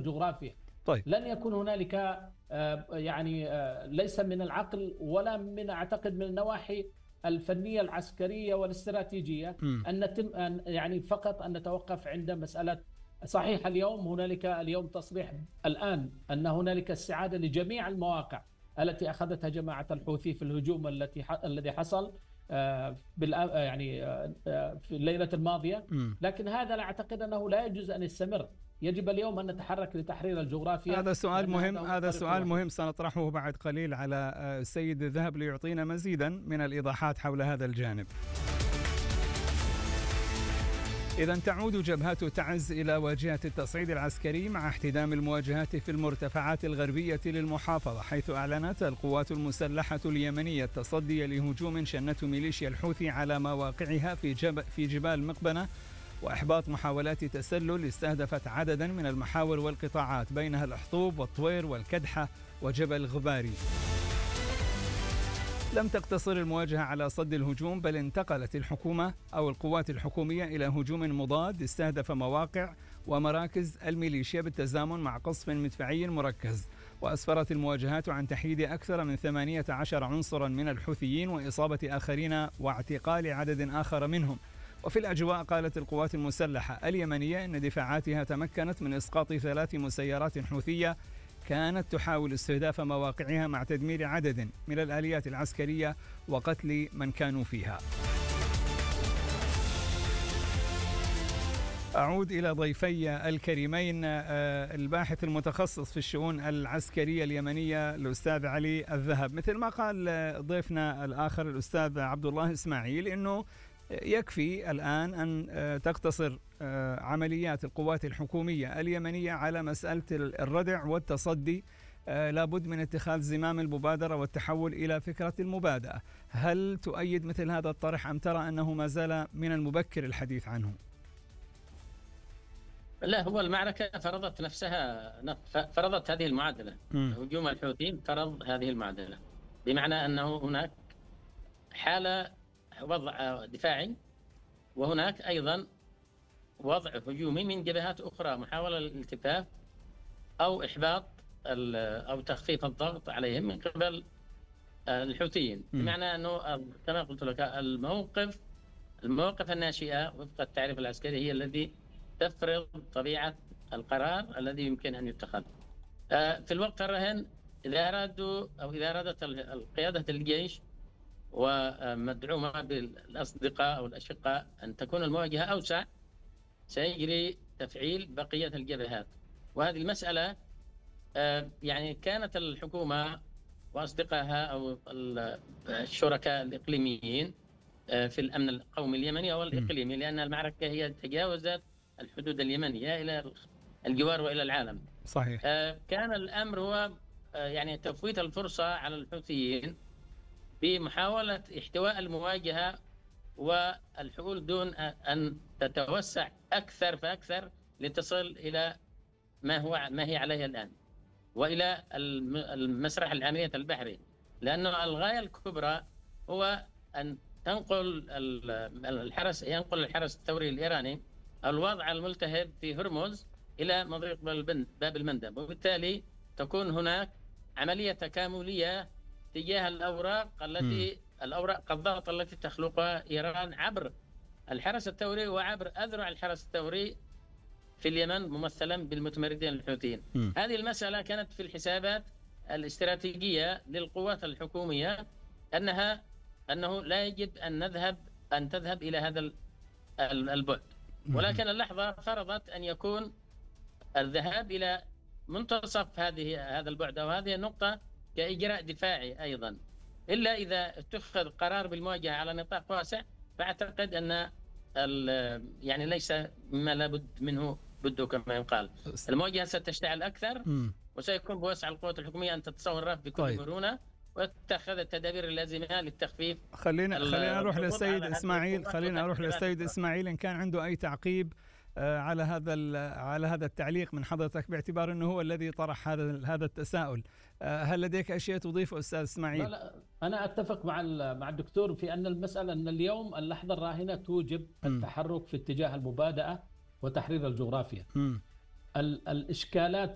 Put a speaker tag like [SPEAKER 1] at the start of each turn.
[SPEAKER 1] الجغرافيا.
[SPEAKER 2] طيب.
[SPEAKER 1] لن يكون هنالك يعني ليس من العقل ولا من أعتقد من النواحي الفنية العسكرية والاستراتيجية أن نتم يعني فقط أن نتوقف عند مسألة. صحيح اليوم تصريح الآن أن هنالك استعادة لجميع المواقع التي أخذتها جماعة الحوثي في الهجوم الذي حصل يعني في الليلة الماضية، لكن هذا لا أعتقد أنه لا يجوز أن يستمر. يجب اليوم أن نتحرك لتحرير الجغرافيا.
[SPEAKER 2] هذا سؤال مهم، هذا سؤال مهم سنطرحه بعد قليل على السيد الذهب ليعطينا مزيدا من الإيضاحات حول هذا الجانب. إذن تعود جبهات تعز إلى واجهة التصعيد العسكري مع احتدام المواجهات في المرتفعات الغربية للمحافظة، حيث أعلنت القوات المسلحة اليمنية التصدي لهجوم شنته ميليشيا الحوثي على مواقعها في جبال مقبنة، وإحباط محاولات تسلل استهدفت عددا من المحاور والقطاعات بينها الأحطوب والطوير والكدحة وجبل غباري. لم تقتصر المواجهة على صد الهجوم، بل انتقلت الحكومة أو القوات الحكومية إلى هجوم مضاد استهدف مواقع ومراكز الميليشيا بالتزامن مع قصف مدفعي مركز. وأسفرت المواجهات عن تحييد أكثر من 18 عنصرا من الحوثيين وإصابة آخرين واعتقال عدد آخر منهم. وفي الأجواء قالت القوات المسلحة اليمنية إن دفاعاتها تمكنت من إسقاط 3 مسيرات حوثية كانت تحاول استهداف مواقعها مع تدمير عدد من الآليات العسكرية وقتل من كانوا فيها. أعود إلى ضيفي الكريمين، الباحث المتخصص في الشؤون العسكرية اليمنية الأستاذ علي الذهب. مثل ما قال ضيفنا الآخر الأستاذ عبد الله إسماعيل، إنه يكفي الآن أن تقتصر عمليات القوات الحكومية اليمنية على مسألة الردع والتصدي. لابد من اتخاذ زمام المبادرة والتحول إلى فكرة المبادئة. هل تؤيد مثل هذا الطرح أم ترى أنه ما زال من المبكر الحديث عنه؟
[SPEAKER 3] لا، هو المعركة فرضت هذه المعادلة. هجوم الحوثيين فرض هذه المعادلة، بمعنى أنه هناك حالة وضع دفاعي، وهناك أيضا وضع هجومي من جبهات أخرى، محاولة الالتفاف أو إحباط أو تخفيف الضغط عليهم من قبل الحوثيين. بمعنى أنه كما قلت لك المواقف الناشئة وفق التعريف العسكري هي الذي تفرض طبيعة القرار الذي يمكن أن يتخذ. في الوقت الراهن إذا أرادت قيادة الجيش ومدعومة بالأصدقاء أو الأشقاء أن تكون المواجهة أوسع، سيجري تفعيل بقية الجبهات. وهذه المسألة يعني كانت الحكومة وأصدقائها أو الشركاء الإقليميين في الأمن القومي اليمني أو الإقليمي، لأن المعركة هي تجاوزت الحدود اليمنية إلى الجوار وإلى العالم.
[SPEAKER 2] صحيح.
[SPEAKER 3] كان الأمر هو يعني تفويت الفرصة على الحوثيين بمحاولة احتواء المواجهة والحلول دون أن تتوسع أكثر فأكثر لتصل إلى ما هي عليه الآن وإلى المسرح العملية البحري. لأنه الغاية الكبرى هو أن ينقل الحرس الثوري الإيراني الوضع الملتهب في هرمز إلى مضيق باب المندب، وبالتالي تكون هناك عملية تكاملية تجاه الأوراق الضغط التي تخلقها إيران عبر الحرس الثوري وعبر أذرع الحرس الثوري في اليمن ممثلا بالمتمردين الحوثيين. هذه المسألة كانت في الحسابات الاستراتيجية للقوات الحكومية أنه لا يجب أن تذهب إلى هذا البعد، ولكن اللحظة فرضت أن يكون الذهاب إلى منتصف هذا البعد أو هذه النقطة كإجراء دفاعي أيضا، إلا إذا اتخذ قرار بالمواجهة على نطاق واسع. فأعتقد أن يعني ليس ما لابد منه بده كما يقال. المواجهة ستشتعل أكثر وسيكون بوسع القوات الحكومية أن تتصرف بكل مرونة واتخذ التدابير اللازمة للتخفيف.
[SPEAKER 2] خلينا أروح للسيد إسماعيل إن كان عنده أي تعقيب على هذا التعليق من حضرتك، باعتبار أنه هو الذي طرح هذا التساؤل. هل لديك أشياء تضيف أستاذ إسماعيل؟
[SPEAKER 1] لا، أنا أتفق مع الدكتور في أن المسألة أن اليوم اللحظة الراهنة توجب التحرك في اتجاه المبادئة وتحرير الجغرافيا. الإشكالات